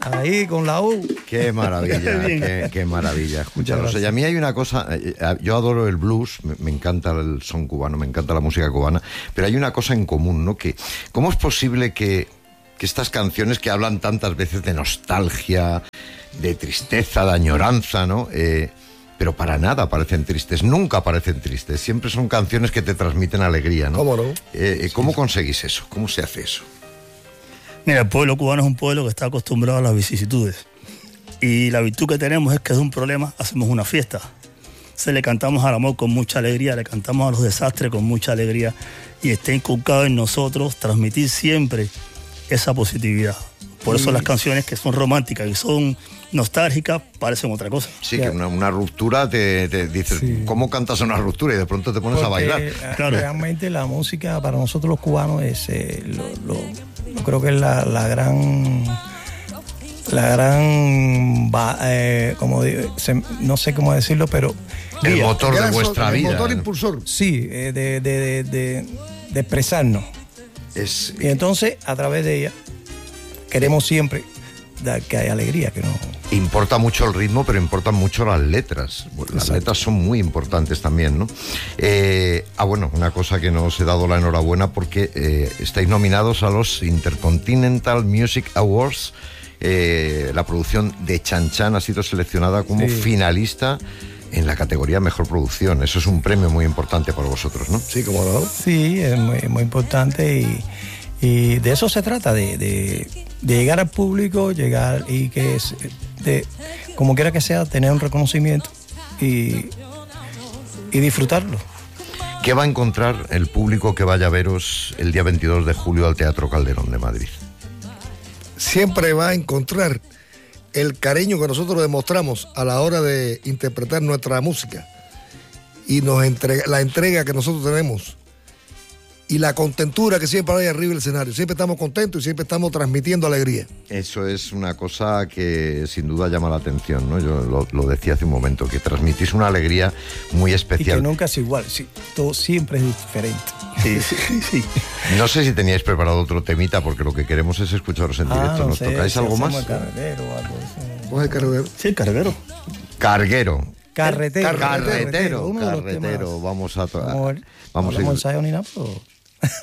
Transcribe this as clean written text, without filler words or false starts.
Ahí con la U. Qué maravilla, qué maravilla escucharlos. Y a mí hay una cosa, yo adoro el blues, me encanta el son cubano, me encanta la música cubana, pero hay una cosa en común, ¿no? Que ¿cómo es posible que estas canciones que hablan tantas veces de nostalgia, de tristeza, de añoranza, ¿no? Pero para nada parecen tristes, nunca parecen tristes, siempre son canciones que te transmiten alegría, ¿no? ¿Cómo no? ¿Cómo conseguís eso? ¿Cómo se hace eso? Mira, el pueblo cubano es un pueblo que está acostumbrado a las vicisitudes. Y la virtud que tenemos es que de un problema hacemos una fiesta. Le cantamos al amor con mucha alegría, le cantamos a los desastres con mucha alegría. Y está inculcado en nosotros transmitir siempre esa positividad. Por eso las canciones que son románticas y son nostálgicas parecen otra cosa. Sí, que una ruptura te dices, sí. ¿Cómo cantas una ruptura? Y de pronto te pones a bailar. Claro. Realmente la música para nosotros los cubanos es creo que es la gran como digo, no sé cómo decirlo, pero el motor de vuestra vida. El motor impulsor. Sí, de expresarnos. Y entonces, a través de ella, queremos siempre que haya alegría, que no... Importa mucho el ritmo, pero importan mucho las letras. Las letras son muy importantes también, ¿no? Bueno, una cosa que no os he dado la enhorabuena porque estáis nominados a los Intercontinental Music Awards. La producción de Chan Chan ha sido seleccionada como finalista en la categoría Mejor Producción. Eso es un premio muy importante para vosotros, ¿no? Sí, como no. Sí, es muy importante y de eso se trata, de llegar al público, llegar y que como quiera que sea, tener un reconocimiento y disfrutarlo. ¿Qué va a encontrar el público que vaya a veros el día 22 de julio al Teatro Calderón de Madrid? Siempre va a encontrar el cariño que nosotros demostramos a la hora de interpretar nuestra música y la entrega que nosotros tenemos y la contentura que siempre hay arriba del escenario. Siempre estamos contentos y siempre estamos transmitiendo alegría. Eso es una cosa que sin duda llama la atención, ¿no? Yo lo decía hace un momento, que transmitís una alegría muy especial. Y que nunca es igual, sí, todo siempre es diferente. Sí. No sé si teníais preparado otro temita, porque lo que queremos es escucharos en directo. No ¿Nos sé, tocáis algo más? El carretero o algo así. ¿Cómo es el carretero? Sí, el carretero. Carretero. Uno de los temas. Vamos a No hemos ensayado ni nada, pero...